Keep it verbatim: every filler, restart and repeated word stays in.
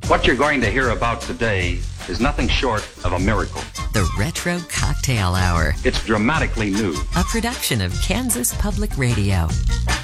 What you're going to hear about today is nothing short of a miracle. The Retro Cocktail Hour, It's dramatically new. a production of Kansas Public Radio.